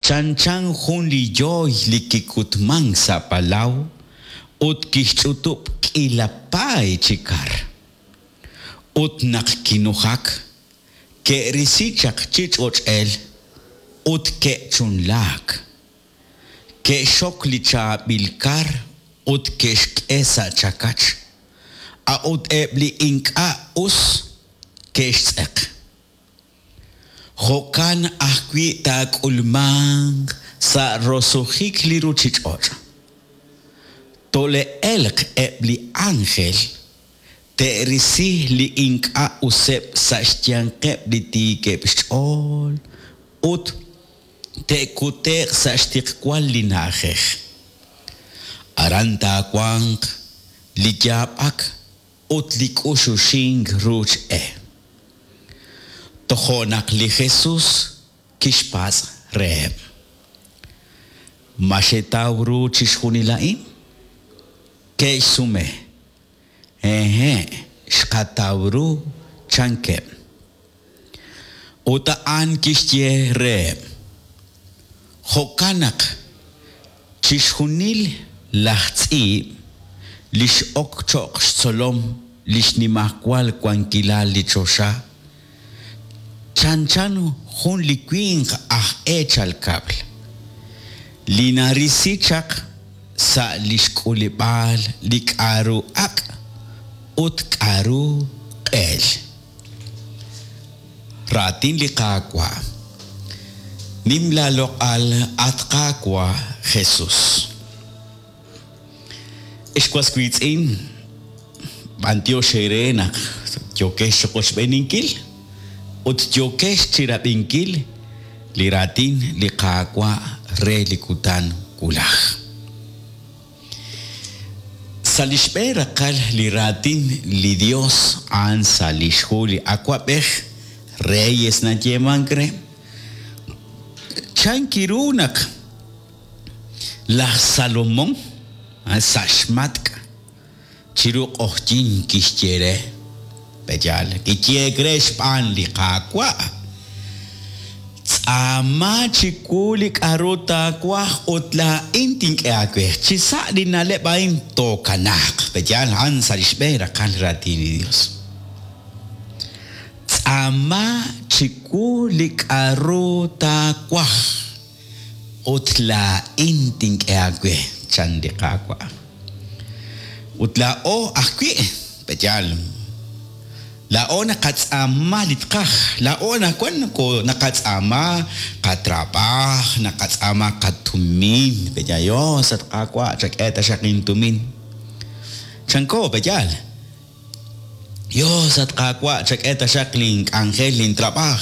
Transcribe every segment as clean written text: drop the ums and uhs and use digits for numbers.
Chanchan hun li joy li kikutman sa palaw, ut kishtutup kilapay chikar. Ut nakkinuhak, ke risichak chichoch el, ut ke chunlak. Ke shok li cha bilkar, ut ke shkesa chakach. A ut ebli inka us, ke shtek. Hokan akwi tak ulmang sa rosuhik liru chichor. Tole elk ebli angel te risi li inka usep sa stiankep li ti kepchol ut te kuter sa stikkwal li nachech. Aranta kwang li japak ut li kushusing ruch Tohonak li Jesus kishpas reb. Mashetawru chishunilain? Kei sume. Shkatawru chankem. Utaan kishye reb. Hokanak chishunil lahtsi lish okchok solom lish nimakwal kwankilal lichosha. Chanchano hun liquing echal cable. Linarisichak sa lishkulibal likaru ak ut karu el. Ratin likakwa. Nimla lokal at kakwa Jesus. Ishkwaskwits in Bantio Sherenak Yokesh Koshbeninkil. Ut jokesh chirabinkil liratin likakwa re likutan kulach. Salishbera kal liratin li Dios an salishuli akwabech reyes na yemangre. Chankirunak la Salomón an sashmatka chiruk ojin kishtire. Pejal, kichie gresh pan li kakwa. Tsama chikulik arota kwa utla inting eakwe. Chisa dinale bain to kanak. Pejal, hansa lishbera kan ratini Dios. Tsama chikulik arota kwa utla inting eakwe. Chandi kakwa. Utla o akwe. Pejal, Laona katsama litkach. Laona kwan ko nakatsama katrabah, nakatsama katumin. Bejayo sat kakwa chak eta shakin tumin. Chanko bejal. Yo sat kakwa chak eta shakling angelin trabah.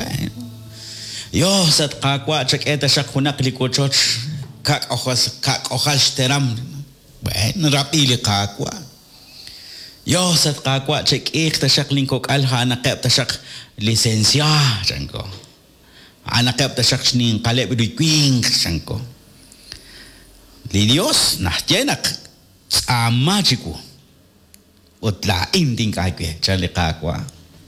Yo sat kakwa chak eta shakunak likochoch kak okhas teram. Rapili kakwa. Yo sat kakwa cek tashak lingkok alha nakep tashak lisensya chanko. Anakep tashak shning kalep du quing chanko. Li Dios nah jenak sama chiku. Utla inding kakwe chale kakwa.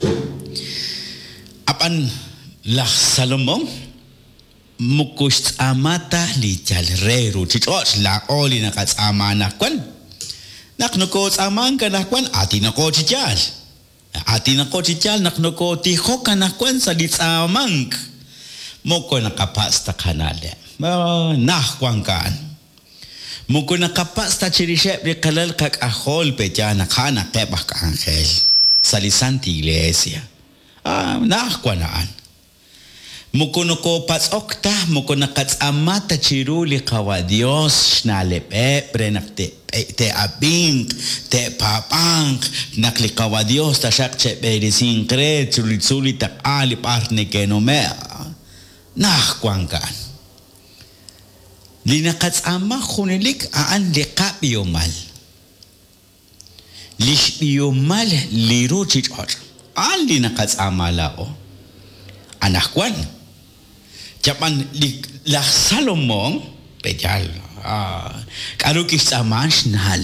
Apan lah Salomon mukush amata li chalreru chichos la oli nakats amana kwan. Naknoko amang kanakwan ati nako chichal. Ati nako chichal naknoko tiho kanakwan sa litsamang. Moko nakapasta kanale. Nahkwan kan. Moko nakapasta chirishep de kalal kak ahol peja nakana kebak angel. Sa lisanti iglesia. Nahkwanaan. Moko noko pats okta moko nakats amata chiruli kawa Dios nalepe prenakte te abing te papang naklikawa Dios ta shakche berisin kre chuli tak ali parne ke no me nahkwankan linakats ama khunilik aan liqab yomal lish yomal liruchich or aan linakats amalao anakwan Japan la Salomon pejal kalau kisah mas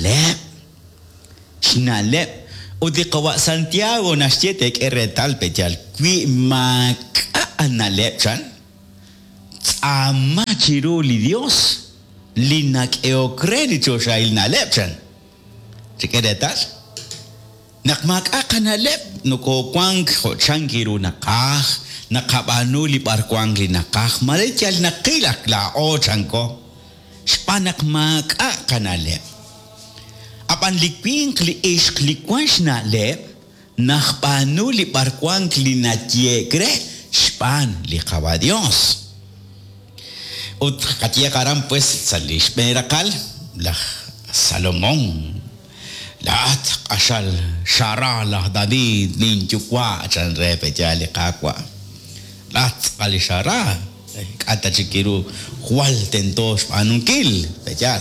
Schnalep o de kawa Santiago nasjetek eretal pejal kui mak analep chan ama chiru li Dios linak eokredi chosha il nalepchan chikeretas nakmak akanalep nuko kwang changiru nakah nakabanu li parkwang li nakah malechal nakilak la o chanko spanak mak akanalep apan likwing li ish likwash na lep nakpanu li parkwang li natyegre span li kawa Dios ut katia karam pues salish merakal la Salomón lahat asal Shara lah David nin chukwa chan repe jali kakwa lahat kali Shara kata cikiru hual tentos anungkil pejal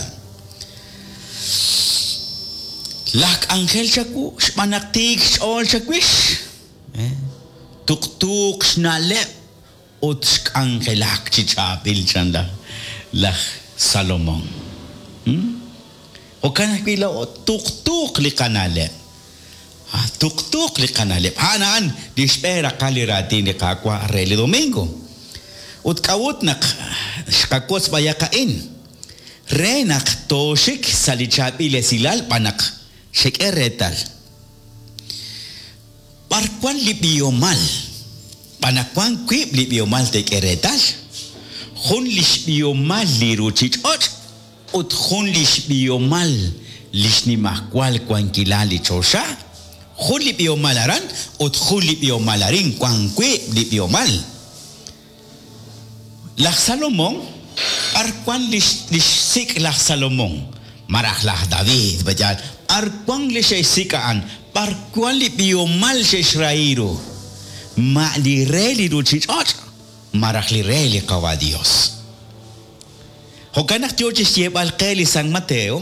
lak angel chaku manaktik all chakwish tuk snalep ut angelak chichapil chan la Salomon o kana pila o tuk li kanalep tuk li kanalep hanan dispera kalirati ni kakwa reli domingo ut kawut nak kakos bayakain renak toshik salichapile silal panak shek eretal parkwan lipiomal panakwan kwip lipiomal tek eretal hun lipiomal liruchich ot ut hun lipiomal lisnimakwal kwan kilali chosha hun lipiomalaran ut hun lipiomalarin kwan kwip lipiomal lak Salomon parkwan lisik lak Salomon marahlah David bajal parkwan lisisikaan parkwan lipiomal sesrairo ma lireli ruchichot marah lireli kawa Dios hokanak George siebal keli San Mateo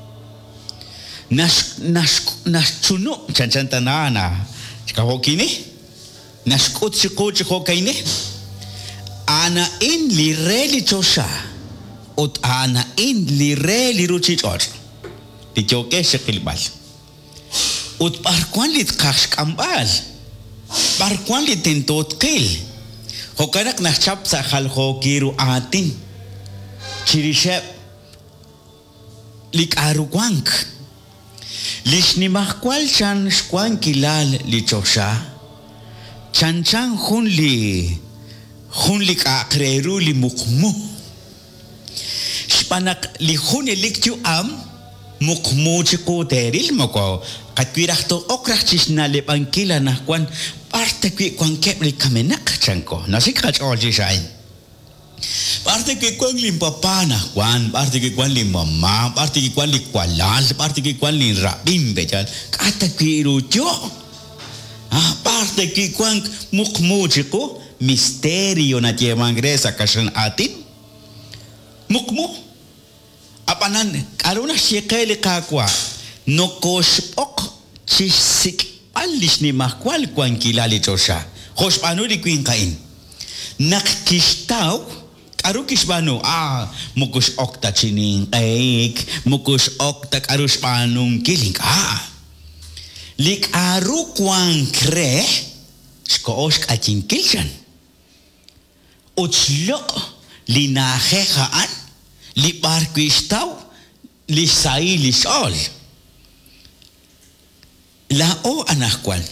nas chuno chanchantanana kahokini nas kutsi hokaine ana in lireli chosha ut ana in lireli ruchichot tijoke shekilbal ut parkwan lit kashkambal parkwan lit tentot kil hokanak nachap sa khalho kiru atin chirishep lik arukwank lishnimahkwal chan shkwan kilal li chosha chan hun li kakreru li mukmu shpanak li hun eliktu am mukmu chiko teril moko katwirah to okrah chisna le pankila na kwan parte kwan kep li kamenak chanko nasikach olji shain parte que kwan lim papa na kwan parte que kwan lim mama parte que kwan li kwalal parte que kwan li rabim bejal kata kirujo parte que kwan mukmu chiko misterio na tiemanggresa kashan atin mukmu apanan karuna shekeli kakwa no koshpok chisik alish ni makwal kwan kilali chosha hoshpanu di kwin kain nakkistaw karukishbanu mukush okta chining kaik mukush okta karushpanung kiling lik aru kwan kre shkoosh kachin kilchan uchlo linahekhaan li barkwistaw li sai li sol lao anak kwan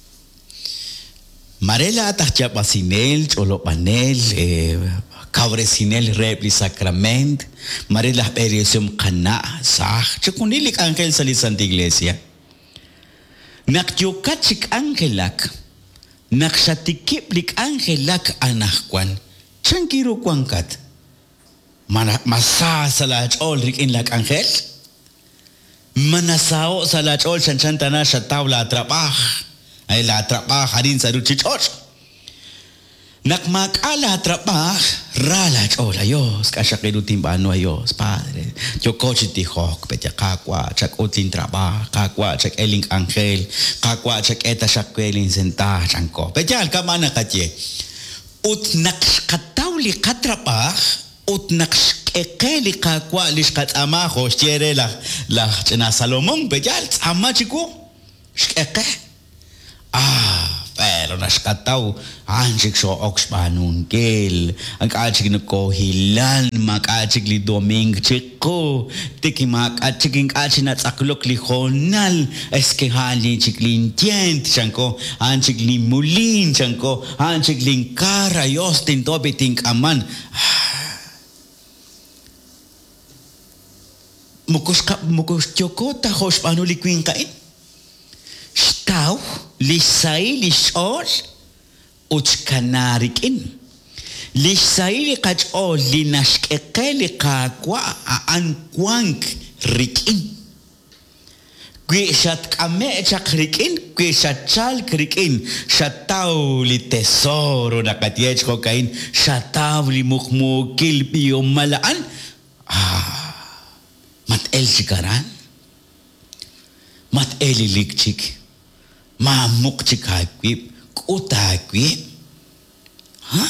marela atachya pasinel cholo panel kabresinel repli sacrament marela periosum kana sah chukunilik angel sa Santa Iglesia naktyukachik angelak nakshatikiplik angelak anak kwan chankiro kwankat masasalach olrik inlak angel manasao salach ol chanchantana shatawla trabah ay la trabah harin sa ruchichot nakmakala trabah ralach ol ayos kashakirutin bano ayos padre yo kochiti hok petya kakwa chak utin trabah kakwa chak eling angel kakwa chak eta shakwelin senta chanko petya kamana katye ut nakatawli katrabah ut nakekeli kakwa lishkat amaho shere la chena Salomón bejal ama chiku shkeke per chalo nashkataw anchik sho oxpanunkel ang kachik ko hilan makachik li doming chiko tiki makachik ing kachik na tsaklok li honal eske hali chiklin tient chanko anchik li mulin chanko anchik lin kara yostin tobiting aman mukos choko ta hospanu li queen kain Stau, lisay, lisol, utskanarik in. Lisay, likachol, linashkeke, likakwa, aankwang, rikin. Kwi shat kame, chak rikin, kwi shat chal, rikin. Shataw, li tesoro, nakatiech ko kain. Shataw, li mukmukil, piyo malaan. Mat el chikaran. Mat elilikchik. Mamuk chikakwip, kutakwip. Ha?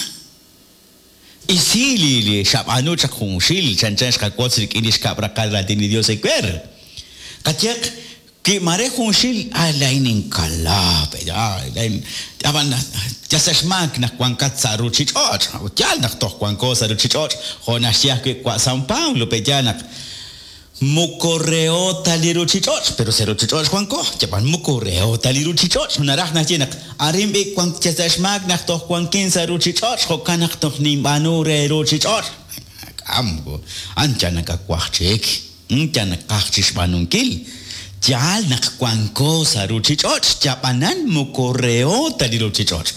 Isili shapano chakhungshil, chanchan shkakotsrik inish kaprakala din Dios ekwer. Katyak ki mare khungshil alainin kala, alain aban jasashmak na kwankat saruchichot, utyal nak tok kwanko saruchichot, honashia ke kwa San Paulo pejanak. Mukoreo taliru chichos, pero sero chichos Juanco, chapan mukoreo taliru chichos, unarach na jenak, arimbe kwang chasashmak nak toh kwangkin saru chichos, hokanak toh nimbanu rero chichos. Amgo, ancha nakakwachek, ancha nakachis banunkil, jal nak kwangko saru chichos, chapanan mukoreo taliru chichos.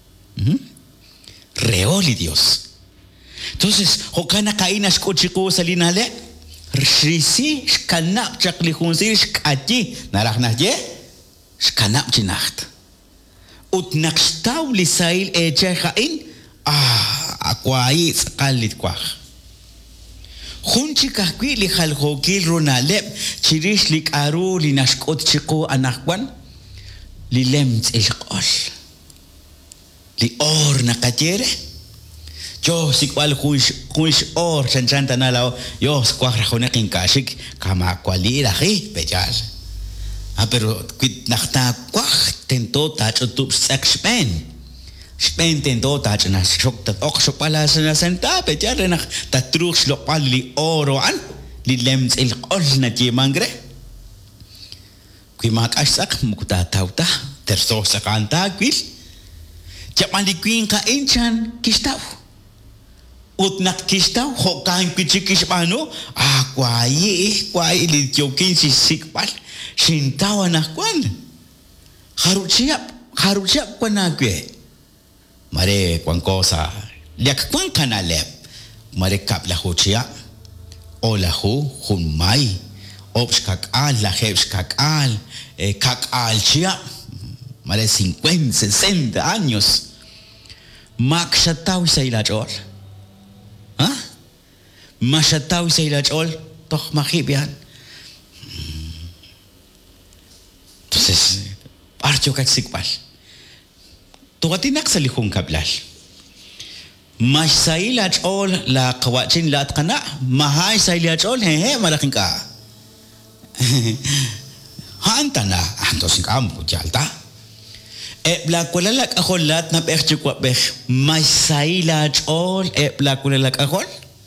Reoli Dios. Entonces, hokanak kainas kochiko salinale. Risi shkanap chakli khunsi shkati narah nahje shkanap chinacht utnakstaw li sail eche khain akwai skalit kwach khunchi kahkwi li khalkhokil ronaleb chirish li karu li nashkot chiko anakwan li lemt ilqol li or nakatiere yo si cual kuish or chanchanta nalao yo squadra honekin kashik kama kwalira hi pejal pero quit nachta kwach tento tach utub sexpen spen tento tach na shok ta ok pala sa senta pejal nak tatrux lo pali oro an li lems il qol na ti mangre qui mak asak mukuta tauta terso sakanta kwil japan di queen ka enchan kistaw utnak kistaw hokan pichikish pano kwai li jokin si sikpal shintawa na kwan haruchiap kwan na kwe mare kwan kosa liak kwan kanalep mare kap la hochia o la hu hunmai ops kakal la heps kakal kakal chia mare 50 60 años mak shataw sa ilachor Masyataw sa ilachol, toh makibihan. Entonces, archo katsikpal. Tuwatinak sa lihong kablal. Mas sa ilachol, la kawachin lahat ka na. Mahay sa ilachol, malaking ka. Hanta na. Antos ka mo, jalta. Blak walalak ako lahat na pekchikwa pek. Mas sa ilachol, blak walalak ako.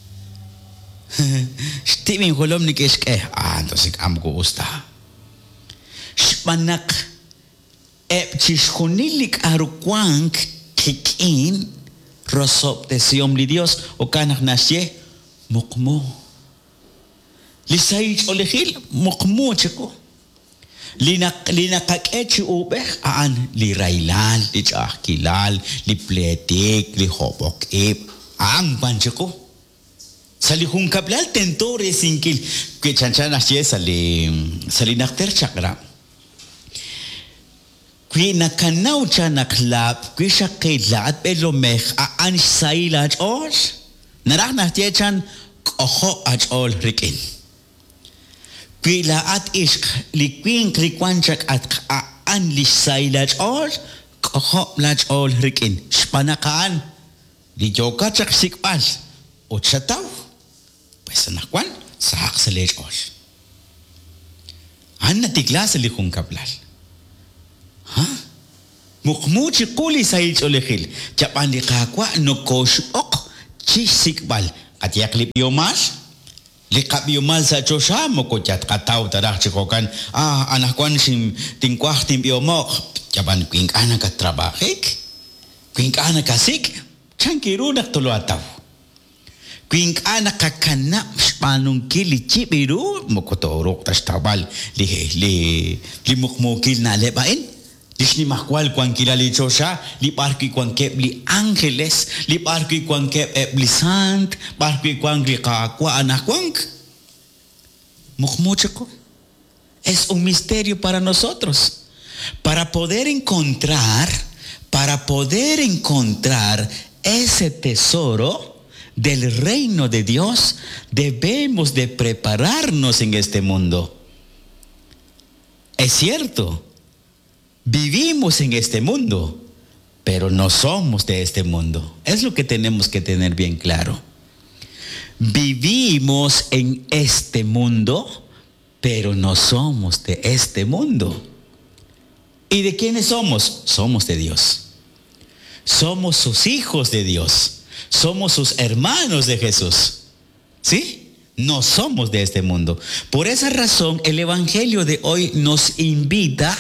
Steven holom ni keske entonces amgo usta shpanak chishkunilik arukwang kikin rosop te siom li Dios o kanak nasye mukmo lisay olehil mukmo chiko linakakechi ubeh li railal li chakilal li pletik li hobok ang panchiko Salihung kablal tento resingkil que chanchan asye sali nakter chakra que nakanaw cha naklap que shakailat pelomech aan sailat ol narah nasye chan koho at ol rikin que la at ishk liquin krikwanchak at aan li sailat ol koho lat ol rikin spanakaan di joka chak sikpal o chataw Sanakwan, sahak sa lechol. An natigla sa likong kablal. Ha? Mukmuchi kuli sa olehil. Chapan li kakwa no kosh ok chisikbal. Katiyak lip yomas. Likap yomal sa chosha mo ko chat kataw tarak chikokan. Anak kwan sim tingkwah tim yomok. Chapan kwing anak katrabahik. Kwing anak kasik. Chankiru nak tulo ataw. Kwing anak kakanap panung kili chibiru mo ko torok tas tabal li mukmukil na lebain. Disni makwal kwan kilali chosha, li parki kwan kep li ángeles, li parki kwan kep li sant, parki kwan li kakwa anak kwan. Mukmuchako. Es un misterio para nosotros. Para poder encontrar ese tesoro del reino de Dios, debemos de prepararnos en este mundo. Es cierto. Vivimos en este mundo, pero no somos de este mundo. Es lo que tenemos que tener bien claro. Vivimos en este mundo, pero no somos de este mundo. ¿Y de quiénes somos? Somos de Dios. Somos sus hijos de Dios. Somos sus hermanos de Jesús. ¿Sí? No somos de este mundo. Por esa razón, el Evangelio de hoy nos invita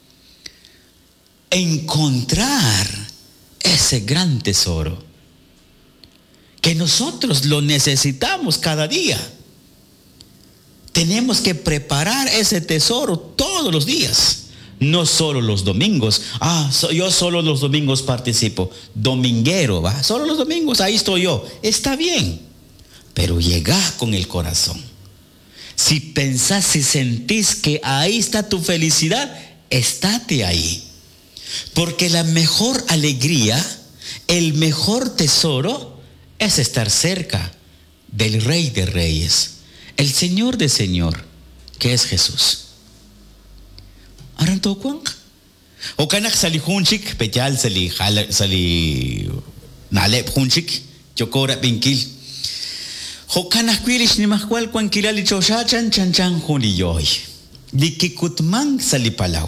encontrar ese gran tesoro que nosotros lo necesitamos cada día. Tenemos que preparar ese tesoro todos los días, no solo los domingos. Yo solo los domingos participo, dominguero, ¿va? Solo los domingos, ahí estoy yo. Está bien, pero llega con el corazón. Si pensás, si sentís que ahí está tu felicidad, estate ahí. Porque la mejor alegría, el mejor tesoro es estar cerca del Rey de Reyes, el Señor de Señor, que es Jesús. ¿Aranto cuán? O kanak sali hunchik, pechal sali nalep hunchik, chokora pinkil. O kanak kwilish ni mahkwal kwan kilali choshachan chanchan huniyoy. Likikutman sali palaw.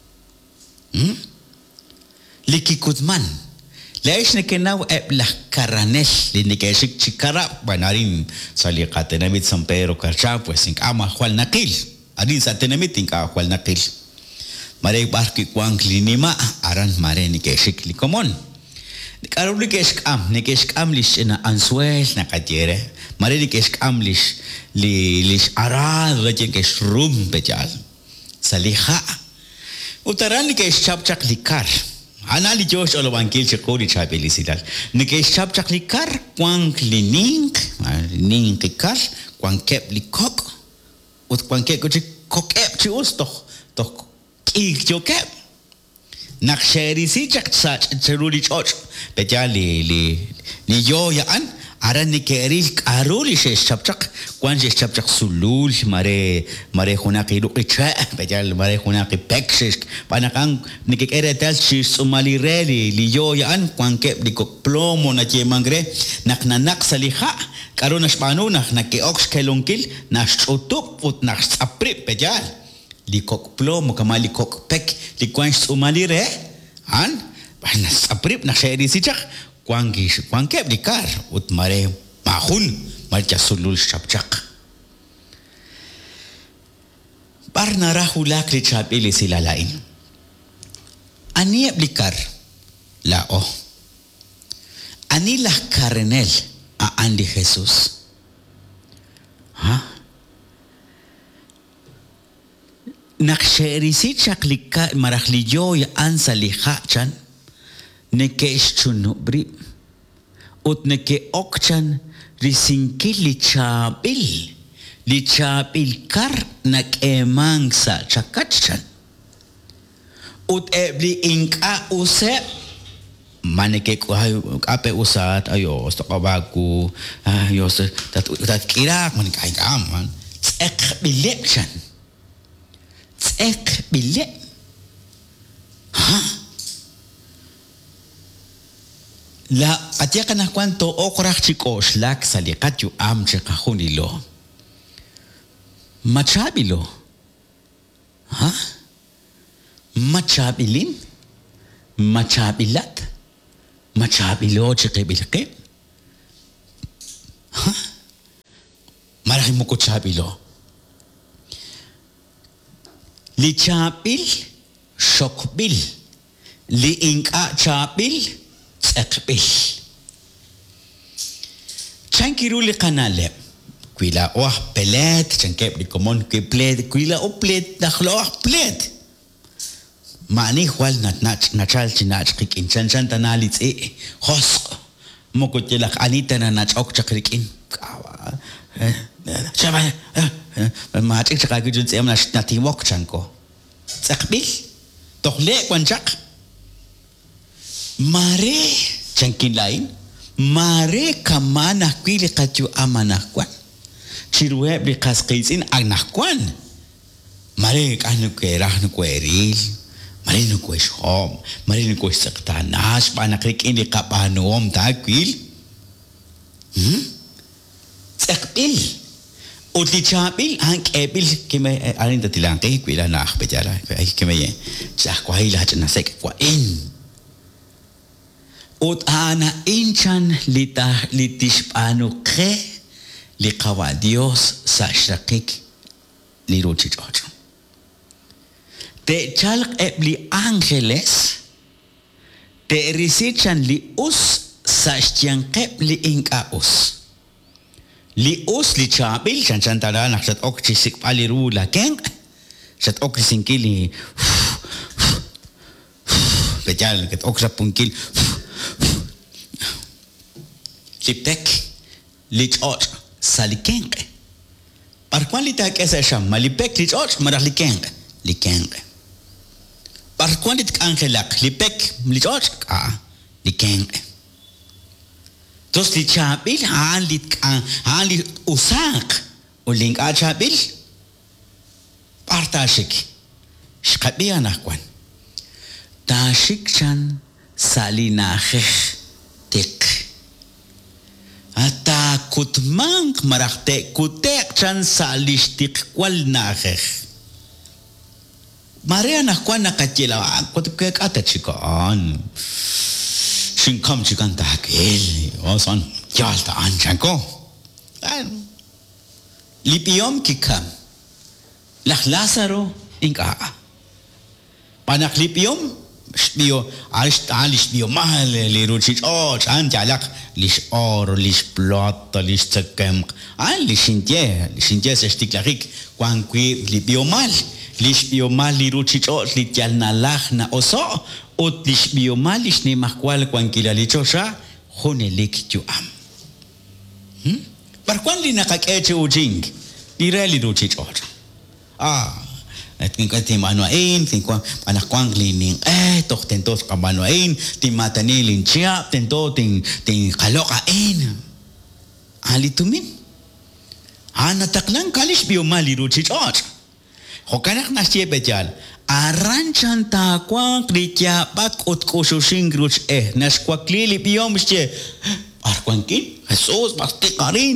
Likikutman. Laish ne kenaw la caranel li ne keshik chikara banarin sali katenamit San Pedro Karcha pues sin ama Juan nakil. Arin sa tenamit inka Juan nakil. Mare barki kwang linima aran mare ni keshik li komon. Karul ni keshik am lish na ansuel na katiere. Mare ni keshik am lish arad rajen kesh rum pechal. Saliha. Utaran ni kesh chapchak likar. Anali Josh olobangkil chekori chapeli sidal. Nikesh chapchak likar kwang lining likar kwang kep likok ut kwang kep kokep chius toch ik jokep naksheri si chak sach cheruli choch pechali li yo yaan aran nikeril karuli shesh chapchak kwan shesh chapchak sulul mare hunaki lukicha pechal mare hunaki pekshish panakang nikikeretal shis umalireli li yo yaan kwan kep likok plomo na chemangre naknanak saliha karunash panunak nakiox kelunkil nashutup ut nasaprip pechal likok plomo kamalikok pek likwan umalire an nasaprip naksheri si chak kwang kep likar ut mare mahun marcha sulul chapchak barna rahulak li chapili silalain ani likar la ani la carenel a andi Jesús naksheri chak likar marahliyo ya ansa lihachan neke chunubri ut neke okchan risinkil li chabil kar nak emangsa chakachan ut ebli inka use maneke ape usat ayo stokabaku ayo tat kirak man kain man tsek bilek la atiaka na kwanto okrak chikosh lak salikat yu amche kahunilo machabilin machabilat, machabilo chikibilke. Marahim mo ko chabilo. Li chabil, shokbil. Li inka chabil, tsekbil. Chankiruli kanale. Kwila pelet, chankep di komon ke plet, kwila plet, nakhlo plet. Mani hwal nachal chinach kik in chan tanalitz hosk. Moko tilak anita na nachok chakrikin. Chabay, matik chakagujun siyam natimok chanko. Tsakbil, tokle kwanchak. Mare chankin lain, mare kamana kwili katu amanakwan. Chirueb li kaskizin agnakwan. Mare kanu kweril. Mare no kweshom, mare no kwesaktanas, panakrikin li kapanom takwil. Tsakbil. Utli chabil ang kebil kime alin datilang kay kwila na akbejara kime ye. Sakwa hilat na sek kwa in. Ut ana inchan litish panu kre likawa Dios sa shakik li ruchichocho. Te chalk ebli angeles te risichan li us sa shtiankep li inka us. Li us li chabil chan tala naksat okchi sikpali rula keng sat okchi sinkili bejal ket oksa punkil liptek li chot salikeng par kwan li tak esa sham malipek li chot marah likeng par kwan li angelak lipek li chot likeng. Tos li chabil han li usak uling a chabil partashik shkabi anakwan tashik chan salinachech tik ata kutmang marakte kutek chan salishtik kwal nachech mare anakwan nakachila kutkek atachikan Shinkam chikan takil, osan jalta anchanko. Lipiom kikam, lak Lazaro inka. Panak lipiom, shbio alish bio mahal li ruchich chan jalak lish or lish plot lish tsekem lish intje se stiklarik kwan kwi lipio mal lish bio mal li ruchich li jalna lach na oso. Ot lish biomalish ni makwal kwan kilalicho siya, hunelik yu am. Parkwan li nakakeche ujing, di reli ruchich or. At kung ti manuain, kung anakwang lining, tok tentos ka manuain, ti matanilin siya, tento ting kalokain. Alitumin. Nataklang kalish biomali ruchich or. Hokanak na siya bejal, Aranchan takwang kritia pak ut kusushing gruch naskwa klili piyom siya arkwangkin Jesus pasti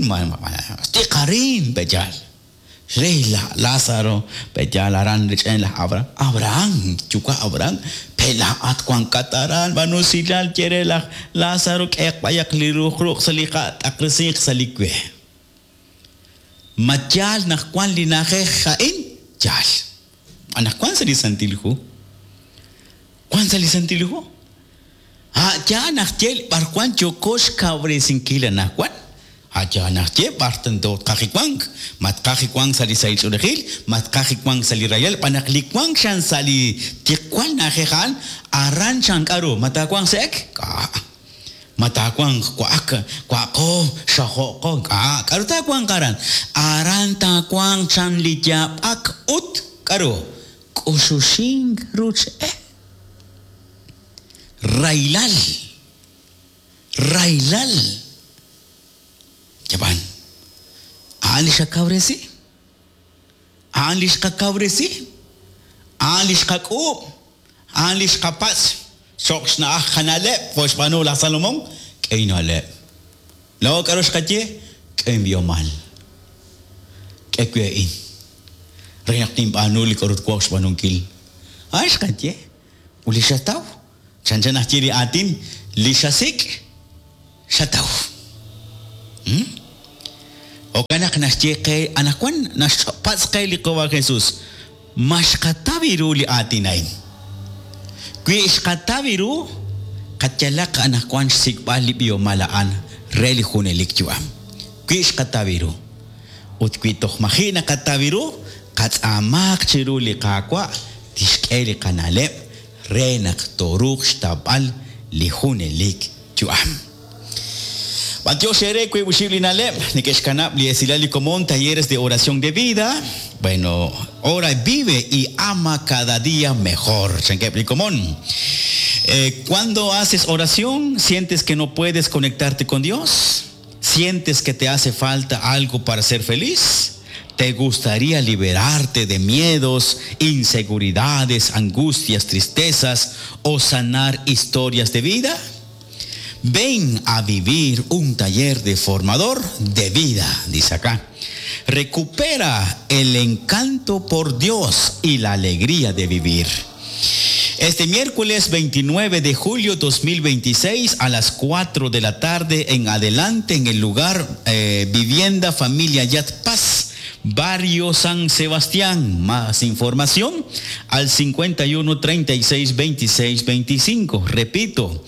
karin bejal Reila Lazaro bejal aran richen la Abraham juga Abraham pela at kwang kataran banu silal chere la Lazaro ek payak lirukruk salika akrisik salikwe majal nakwan linake kain jal anak kwan sa lisantilho ja nakjel par kwan chokos kabre sinkila nakwan ja nakjel partendo kakikwang mat kakikwang sa lisay urehil mat kakikwang sa lirayal panaklikwang syan sa li tikwan nakekhan aran syan karo matakwang sek matakwang kwa ko shaho ko karutakwang karan aran takwang syan lijap ak ut karo Kusushing ruch Railal Japan Alish kavresi Alish kaku Alish kapas Soks na kanale Pos panula Salomon Kainale Lawa karos katye Kaimbiyo mal Kekwein Reyak tim panuli korut kuaks panungkil. Ayos katye. Uli siya tao. Chanchanah chili atin, lishasik, shataw. O kanak nasjeke anakwan naspats kay likowa Jesus. Mas katabiru li atinain. Kui iskatabiru katyalak anakwan sikbali biyo malaan relihune likjuam. Kui iskatabiru. Ut kui toh mahina katabiru katsamak chiru likakwa tishkeli kanalep renak toruk shtabal lihune likjuam. Batio Shere, que Bushilinalep, ni que escanap, li esilali común, talleres de oración de vida. Bueno, ora vive y ama cada día mejor. Chanquepli común. Cuando haces oración, sientes que no puedes conectarte con Dios. Sientes que te hace falta algo para ser feliz. ¿Te gustaría liberarte de miedos, inseguridades, angustias, tristezas o sanar historias de vida? Ven a vivir un taller de formador de vida, dice acá. Recupera el encanto por Dios y la alegría de vivir. Este miércoles 29 de julio 2026 a las 4 de la tarde en adelante en el lugar Vivienda Familia Yat Paz, Barrio San Sebastián. Más información al 51 36 26 25. Repito,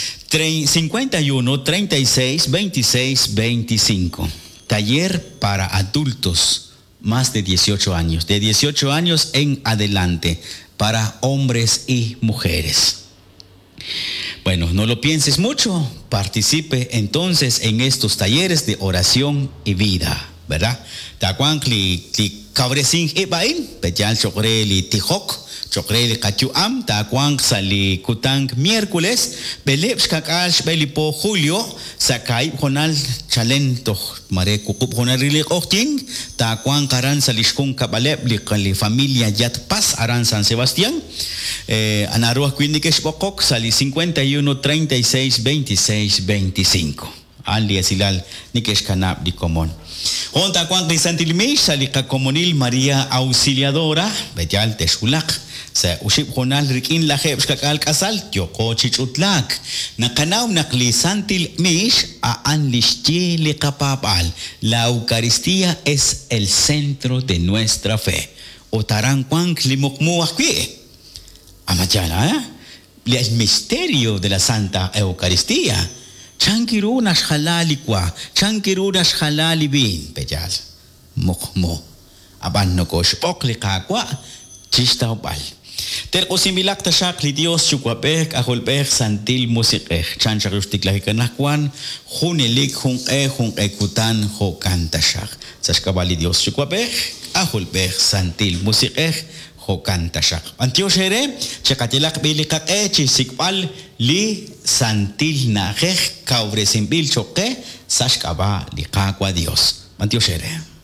51 36 26 25. Taller para adultos más de 18 años, de 18 años en adelante, para hombres y mujeres. Bueno, no lo pienses mucho, participe entonces en estos talleres de oración y vida, ¿verdad? Tacuan li cabresing ibain, pechal chokre li tijok. Chokre de Cachuam, Tacuang Sali Kutang miércoles, Beleps Kakash Belipo Julio, Sakai Honal Chalento, Mare Kukup Honarili Ochting, Tacuang Karan Salishkun Kabalep, li familia Yat Paz, Aran San Sebastián, Anaruah Quindikesh Bokok, Sali 51 36 26 25. Ali Asilal Nikesh Kanab di Comón. Honta Cuang de Santilmish, Salika Comunil María Auxiliadora, Bejal Texulak. Sa usip honal rikin laheb kakal kasal yoko chichutlak nakanaw naklisantil mish aan lishti likapapal. La Eucaristía es el centro de nuestra fe. Otarang kwang limukmuakwi. Amachana, el misterio de la Santa Eucaristía. Chankirunas halalikwa, chankirunas halalibin, pejal. Mukmu. Aban no kosh poklikakwa, chistaubal. Terko similak tasyak li Dios chukwapek aholpek santil musikek chan charustik lahi kanakwan hunelik hung ekutan ho kantasyak saskabali Dios chukwapek aholpek santil musikek ho kantasyak antio shere chakatilak bilikak chisikpal li santil nakek kaubre simbil choke saskaba li kakwa Dios antio shere.